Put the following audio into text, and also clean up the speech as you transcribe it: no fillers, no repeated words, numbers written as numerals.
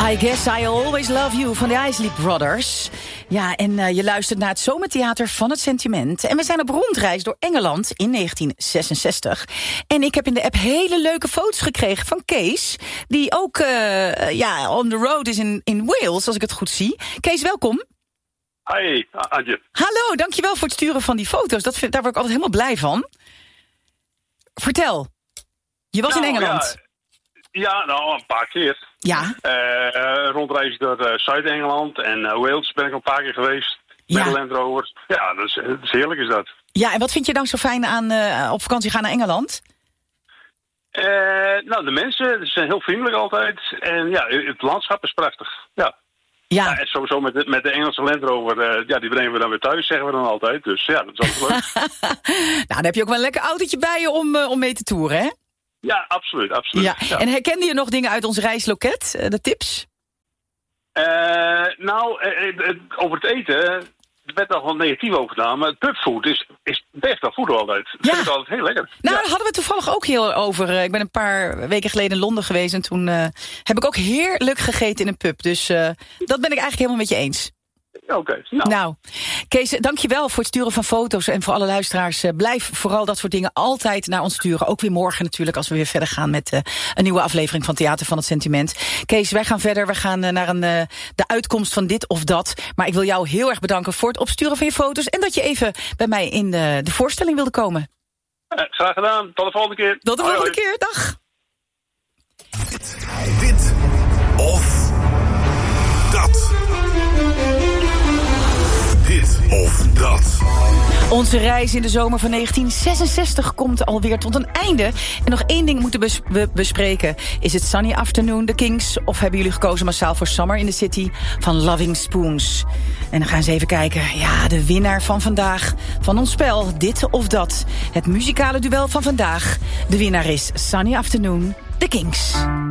I Guess I Always Love You van de Isley Brothers. Ja, en je luistert naar het Zomertheater van het Sentiment. En we zijn op rondreis door Engeland in 1966. En ik heb in de app hele leuke foto's gekregen van Kees, die ook on the road is in Wales, als ik het goed zie. Kees, welkom. Hi, Antje. Hallo, dankjewel voor het sturen van die foto's. Daar word ik altijd helemaal blij van. Vertel, je was in Engeland. Ja, een paar keer. Ja. Rondreizen door Zuid-Engeland en Wales ben ik al een paar keer geweest. Met de Land Rover. Ja, dat is heerlijk is dat. Ja, en wat vind je nou zo fijn aan op vakantie gaan naar Engeland? De mensen zijn heel vriendelijk altijd. En ja, het landschap is prachtig. Ja, en sowieso met de Engelse Land Rover, die brengen we dan weer thuis, zeggen we dan altijd. Dus ja, dat is altijd leuk. Nou, dan heb je ook wel een lekker autootje bij je om mee te toeren, hè? Ja, absoluut. Ja. En herkende je nog dingen uit ons reisloket, de tips? Over het eten werd al wel negatief over gedaan, maar het pubfood is best wel goed altijd. Dat vind ik altijd heel lekker. Nou, daar hadden we toevallig ook heel over. Ik ben een paar weken geleden in Londen geweest en toen heb ik ook heerlijk gegeten in een pub. Dus dat ben ik eigenlijk helemaal met je eens. Oké. Nou, Kees, dankjewel voor het sturen van foto's. En voor alle luisteraars, blijf vooral dat soort dingen altijd naar ons sturen. Ook weer morgen natuurlijk, als we weer verder gaan met een nieuwe aflevering van Theater van het Sentiment. Kees, wij gaan verder. We gaan naar de uitkomst van dit of dat. Maar ik wil jou heel erg bedanken voor het opsturen van je foto's. En dat je even bij mij in de voorstelling wilde komen. Graag gedaan. Tot de volgende keer. Tot de volgende keer. Dag. Dit of dat. Dit of dat. Onze reis in de zomer van 1966 komt alweer tot een einde. En nog één ding moeten we bespreken. Is het Sunny Afternoon, The Kings? Of hebben jullie gekozen massaal voor Summer in the City van Loving Spoons? En dan gaan ze even kijken. Ja, de winnaar van vandaag van ons spel, Dit of Dat. Het muzikale duel van vandaag. De winnaar is Sunny Afternoon, The Kings.